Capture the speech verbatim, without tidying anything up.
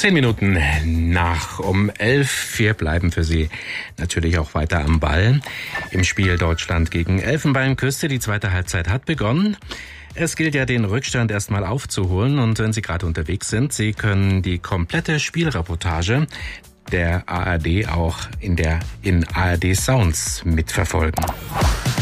Zehn Minuten nach um elf. Wir bleiben für Sie natürlich auch weiter am Ball. Im Spiel Deutschland gegen Elfenbeinküste. Die zweite Halbzeit hat begonnen. Es gilt ja, den Rückstand erstmal aufzuholen. Und wenn Sie gerade unterwegs sind, Sie können die komplette Spielreportage der A R D auch in der in A R D Sounds mitverfolgen.